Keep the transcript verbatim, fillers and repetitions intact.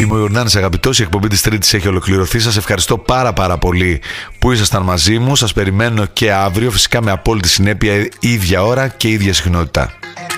Είμαι ο Ιορδάνης αγαπητός, η εκπομπή της Τρίτης έχει ολοκληρωθεί. Σας ευχαριστώ πάρα πάρα πολύ που ήσασταν μαζί μου. Σας περιμένω και αύριο, φυσικά με απόλυτη συνέπεια, ίδια ώρα και ίδια συχνότητα.